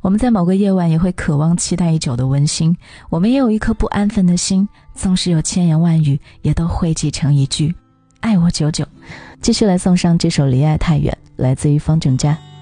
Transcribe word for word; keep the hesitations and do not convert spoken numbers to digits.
我们在某个夜晚也会渴望期待已久的温馨，我们也有一颗不安分的心，纵使有千言万语也都汇集成一句爱我久久。继续来送上这首离爱太远，来自于方正佳。